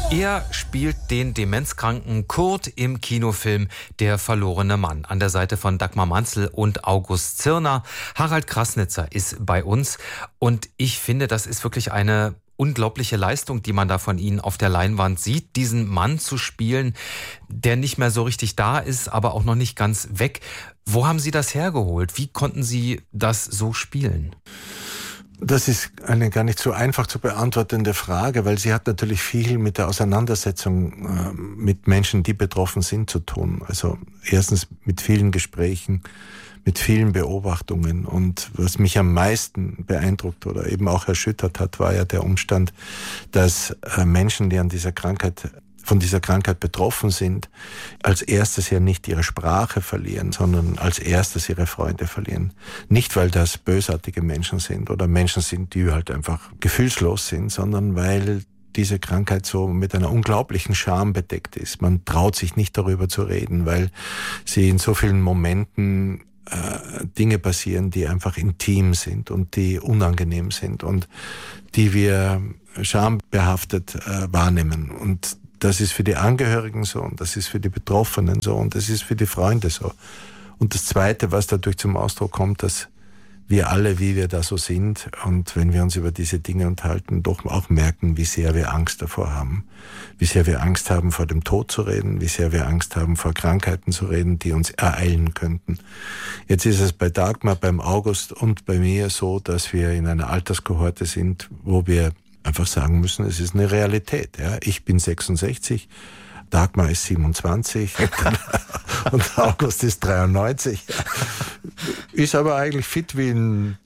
Er spielt den demenzkranken Kurt im Kinofilm Der verlorene Mann an der Seite von Dagmar Manzel und August Zirner. Harald Krasnitzer ist bei uns und ich finde, das ist wirklich eine unglaubliche Leistung, die man da von Ihnen auf der Leinwand sieht, diesen Mann zu spielen, der nicht mehr so richtig da ist, aber auch noch nicht ganz weg. Wo haben Sie das hergeholt? Wie konnten Sie das so spielen? Das ist eine gar nicht so einfach zu beantwortende Frage, weil sie hat natürlich viel mit der Auseinandersetzung mit Menschen, die betroffen sind, zu tun. Also erstens mit vielen Gesprächen, mit vielen Beobachtungen. Und was mich am meisten beeindruckt oder eben auch erschüttert hat, war ja der Umstand, dass Menschen, die von dieser Krankheit betroffen sind, als erstes ja nicht ihre Sprache verlieren, sondern als erstes ihre Freunde verlieren. Nicht, weil das bösartige Menschen sind oder Menschen sind, die halt einfach gefühlslos sind, sondern weil diese Krankheit so mit einer unglaublichen Scham bedeckt ist. Man traut sich nicht darüber zu reden, weil sie in so vielen Momenten Dinge passieren, die einfach intim sind und die unangenehm sind und die wir schambehaftet wahrnehmen. Und das ist für die Angehörigen so und das ist für die Betroffenen so und das ist für die Freunde so. Und das Zweite, was dadurch zum Ausdruck kommt, dass wir alle, wie wir da so sind und wenn wir uns über diese Dinge unterhalten, doch auch merken, wie sehr wir Angst davor haben. Wie sehr wir Angst haben, vor dem Tod zu reden, wie sehr wir Angst haben, vor Krankheiten zu reden, die uns ereilen könnten. Jetzt ist es bei Dagmar, beim August und bei mir so, dass wir in einer Alterskohorte sind, wo wir einfach sagen müssen, es ist eine Realität. Ja. Ich bin 66, Dagmar ist 27 und August ist 93. Ist aber eigentlich fit wie ein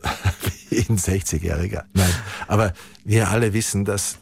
60-Jähriger. Nein, aber wir alle wissen, dass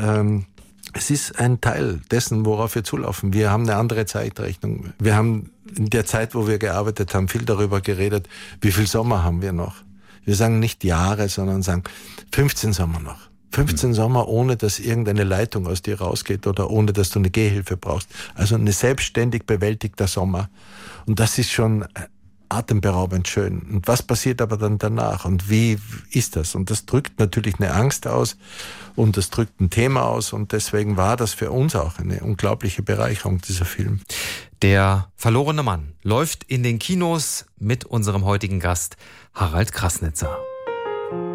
es ist ein Teil dessen, worauf wir zulaufen. Wir haben eine andere Zeitrechnung. Wir haben in der Zeit, wo wir gearbeitet haben, viel darüber geredet, wie viel Sommer haben wir noch. Wir sagen nicht Jahre, sondern sagen 15 Sommer noch. 15 Sommer, ohne dass irgendeine Leitung aus dir rausgeht oder ohne dass du eine Gehhilfe brauchst. Also eine selbstständig bewältigter Sommer. Und das ist schon atemberaubend schön. Und was passiert aber dann danach? Und wie ist das? Und das drückt natürlich eine Angst aus und das drückt ein Thema aus. Und deswegen war das für uns auch eine unglaubliche Bereicherung, dieser Film. Der verlorene Mann läuft in den Kinos mit unserem heutigen Gast Harald Krasnitzer.